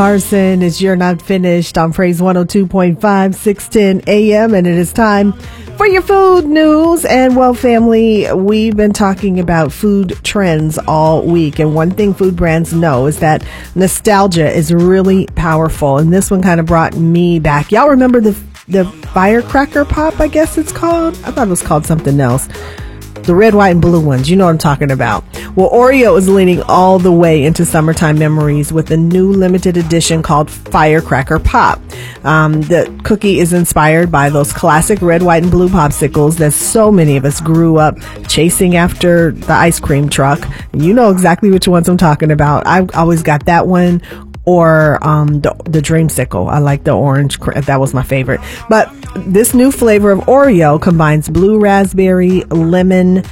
Larson is You're Not Finished on Praise 102.5, 610 AM, and it is time for your food news. And well, family, we've been talking about food trends all week, and one thing food brands know is that nostalgia is really powerful, and this one kind of brought me back. Y'all remember the firecracker pop, I guess it's called? I thought it was called something else. The red, white, and blue ones. You know what I'm talking about. Well, Oreo is leaning all the way into summertime memories with a new limited edition called Firecracker Pop. The cookie is inspired by those classic red, white, and blue popsicles that so many of us grew up chasing after the ice cream truck. You know exactly which ones I'm talking about. I always got that one. Or the dreamsicle. I like the orange. That was my favorite. But this new flavor of Oreo combines blue raspberry, lemon,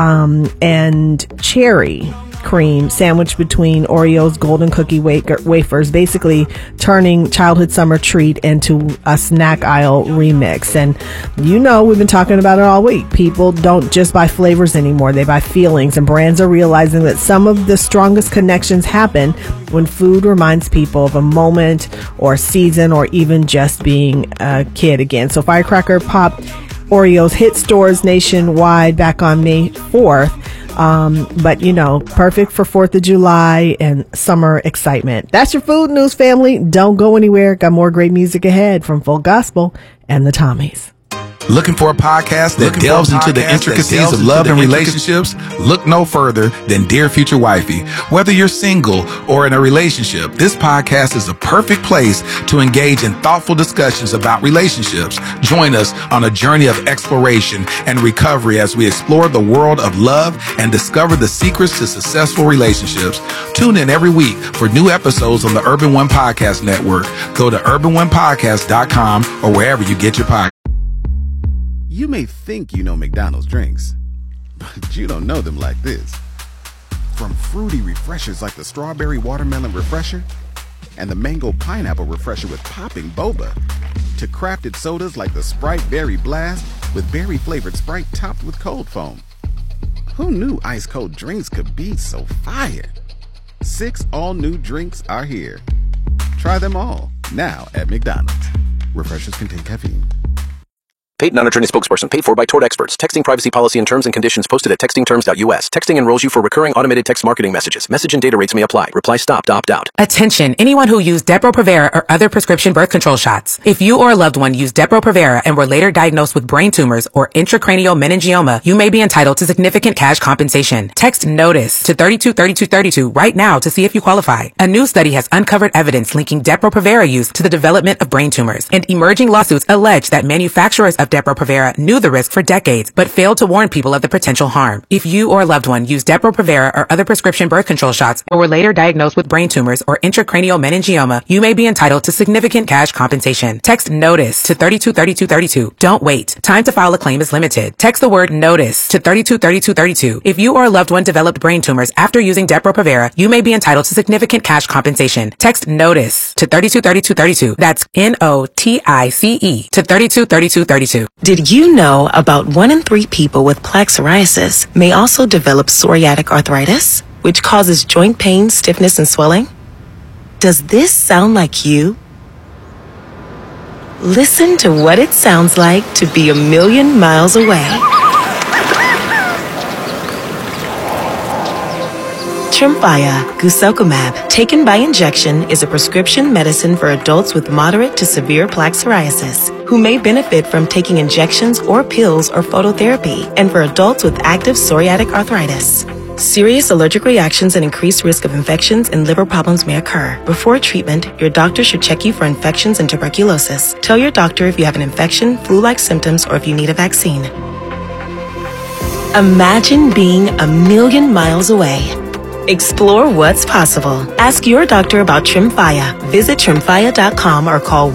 and cherry cream sandwiched between Oreo's golden cookie wafers, basically turning childhood summer treat into a snack aisle remix. And you know, we've been talking about it all week. People don't just buy flavors anymore, they buy feelings, and brands are realizing that some of the strongest connections happen when food reminds people of a moment or a season or even just being a kid again. So Firecracker Pop Oreos hit stores nationwide back on May 4th. But you know, perfect for 4th of July and summer excitement. That's your food news, family. Don't go anywhere. Got more great music ahead from Full Gospel and the Tommies. Looking for a podcast that delves into the intricacies of love and relationships? Look no further than Dear Future Wifey. Whether you're single or in a relationship, this podcast is a perfect place to engage in thoughtful discussions about relationships. Join us on a journey of exploration and recovery as we explore the world of love and discover the secrets to successful relationships. Tune in every week for new episodes on the Urban One Podcast Network. Go to urbanonepodcast.com or wherever you get your podcast. You may think you know McDonald's drinks, but you don't know them like this. From fruity refreshers like the Strawberry Watermelon Refresher and the Mango Pineapple Refresher with popping boba, to crafted sodas like the Sprite Berry Blast with berry-flavored Sprite topped with cold foam. Who knew ice-cold drinks could be so fire? 6 all-new drinks are here. Try them all, now at McDonald's. Refreshers contain caffeine. Paid non-attorney spokesperson paid for by Tort Experts. Texting privacy policy and terms and conditions posted at textingterms.us. Texting enrolls you for recurring automated text marketing messages. Message and data rates may apply. Reply stop to opt out. Attention, anyone who used Depo-Provera or other prescription birth control shots. If you or a loved one used Depo-Provera and were later diagnosed with brain tumors or intracranial meningioma, you may be entitled to significant cash compensation. Text NOTICE to 323232 right now to see if you qualify. A new study has uncovered evidence linking Depo-Provera use to the development of brain tumors, and emerging lawsuits allege that manufacturers of Depo-Provera knew the risk for decades, but failed to warn people of the potential harm. If you or a loved one used Depo-Provera or other prescription birth control shots or were later diagnosed with brain tumors or intracranial meningioma, you may be entitled to significant cash compensation. Text NOTICE to 323232. Don't wait. Time to file a claim is limited. Text the word NOTICE to 323232. If you or a loved one developed brain tumors after using Depo-Provera, you may be entitled to significant cash compensation. Text NOTICE to 323232. That's NOTICE to 323232. Did you know about 1 in 3 people with plaque psoriasis may also develop psoriatic arthritis, which causes joint pain, stiffness, and swelling? Does this sound like you? Listen to what it sounds like to be a million miles away. Tremfya guselkumab, taken by injection, is a prescription medicine for adults with moderate to severe plaque psoriasis who may benefit from taking injections or pills or phototherapy, and for adults with active psoriatic arthritis. Serious allergic reactions and increased risk of infections and liver problems may occur. Before treatment, your doctor should check you for infections and tuberculosis. Tell your doctor if you have an infection, flu-like symptoms, or if you need a vaccine. Imagine being a million miles away. Explore what's possible. Ask your doctor about Tremfya. Visit Tremfya.com or call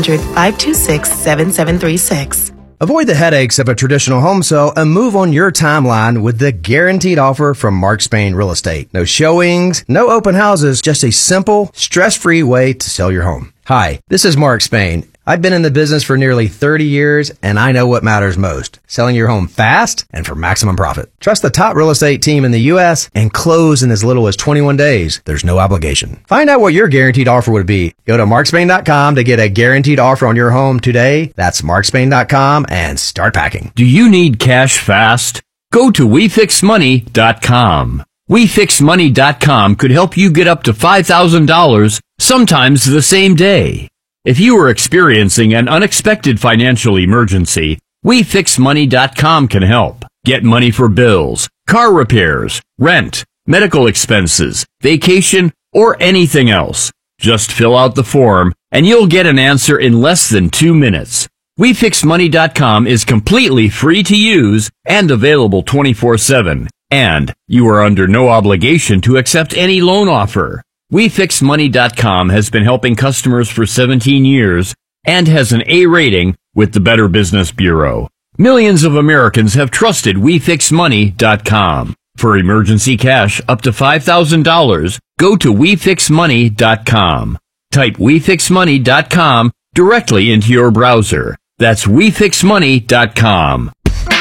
1-800-526-7736. Avoid the headaches of a traditional home sale and move on your timeline with the guaranteed offer from Mark Spain Real Estate. No showings, no open houses, just a simple, stress-free way to sell your home. Hi, this is Mark Spain. I've been in the business for nearly 30 years, and I know what matters most. Selling your home fast and for maximum profit. Trust the top real estate team in the U.S. and close in as little as 21 days. There's no obligation. Find out what your guaranteed offer would be. Go to markspain.com to get a guaranteed offer on your home today. That's markspain.com and start packing. Do you need cash fast? Go to WeFixMoney.com. WeFixMoney.com could help you get up to $5,000, sometimes the same day. If you are experiencing an unexpected financial emergency, WeFixMoney.com can help. Get money for bills, car repairs, rent, medical expenses, vacation, or anything else. Just fill out the form and you'll get an answer in less than 2 minutes. WeFixMoney.com is completely free to use and available 24/7. And you are under no obligation to accept any loan offer. WeFixMoney.com has been helping customers for 17 years and has an A rating with the Better Business Bureau. Millions of Americans have trusted WeFixMoney.com. For emergency cash up to $5,000, go to WeFixMoney.com. Type WeFixMoney.com directly into your browser. That's WeFixMoney.com.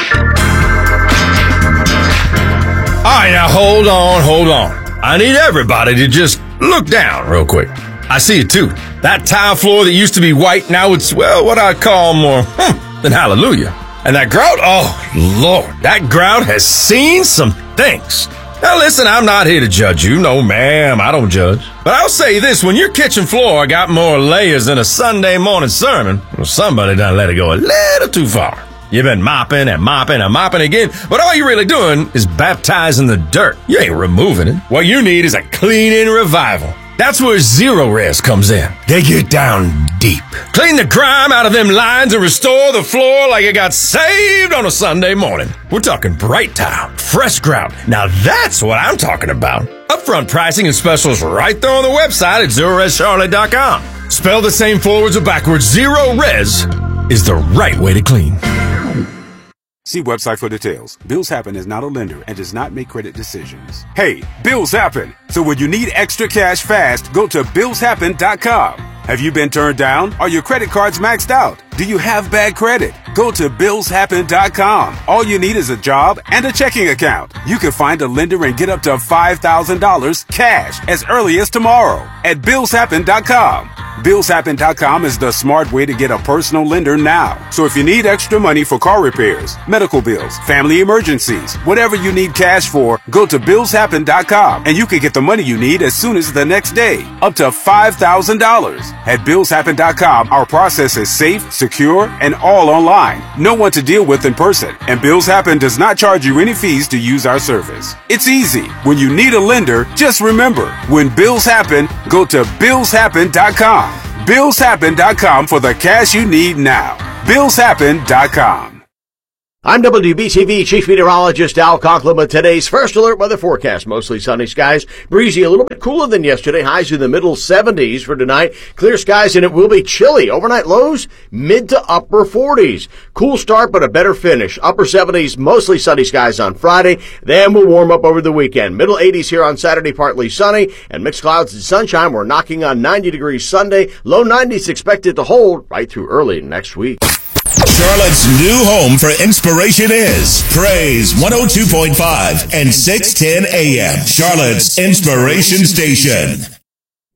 All right, now hold on. I need everybody to just look down real quick. I see it too. That tile floor that used to be white, now it's, well, what I call more than hallelujah. And that grout, oh, Lord, that grout has seen some things. Now listen, I'm not here to judge you. No, ma'am, I don't judge. But I'll say this, when your kitchen floor got more layers than a Sunday morning sermon, well, somebody done let it go a little too far. You've been mopping and mopping and mopping again, but all you're really doing is baptizing the dirt. You ain't removing it. What you need is a cleaning revival. That's where Zero Res comes in. They get down deep. Clean the grime out of them lines and restore the floor like it got saved on a Sunday morning. We're talking bright tile, fresh grout. Now that's what I'm talking about. Upfront pricing and specials right there on the website at ZeroResCharlotte.com. Spell the same forwards or backwards. Zero Res is the right way to clean. See website for details. Bills Happen is not a lender and does not make credit decisions. Hey, bills happen. So when you need extra cash fast, go to BillsHappen.com. Have you been turned down? Are your credit cards maxed out? Do you have bad credit? Go to BillsHappen.com. All you need is a job and a checking account. You can find a lender and get up to $5,000 cash as early as tomorrow at BillsHappen.com. BillsHappen.com is the smart way to get a personal lender now. So if you need extra money for car repairs, medical bills, family emergencies, whatever you need cash for, go to BillsHappen.com and you can get the money you need as soon as the next day, up to $5,000. At BillsHappen.com, our process is safe, secure, and all online. No one to deal with in person. And Bills Happen does not charge you any fees to use our service. It's easy. When you need a lender, just remember, when bills happen, go to BillsHappen.com. BillsHappen.com for the cash you need now. BillsHappen.com. I'm WBTV Chief Meteorologist Al Conklin with today's First Alert weather forecast. Mostly sunny skies, breezy, a little bit cooler than yesterday. Highs in the middle 70s for tonight. Clear skies and it will be chilly. Overnight lows, mid to upper 40s. Cool start, but a better finish. Upper 70s, mostly sunny skies on Friday. Then we'll warm up over the weekend. Middle 80s here on Saturday, partly sunny. And mixed clouds and sunshine. We're knocking on 90 degrees Sunday. Low 90s expected to hold right through early next week. Charlotte's new home for inspiration is Praise 102.5 and 610 AM. Charlotte's Inspiration Station.